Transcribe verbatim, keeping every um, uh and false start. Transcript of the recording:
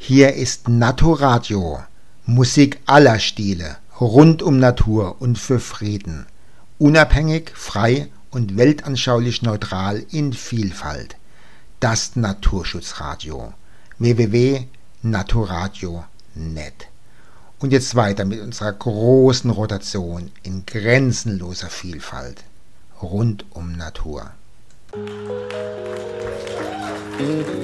Hier ist Naturadio, Musik aller Stile, rund um Natur und für Frieden. Unabhängig, frei und weltanschaulich neutral in Vielfalt. Das Naturschutzradio. w w w punkt naturadio punkt net. Und jetzt weiter mit unserer großen Rotation in grenzenloser Vielfalt. Rund um Natur.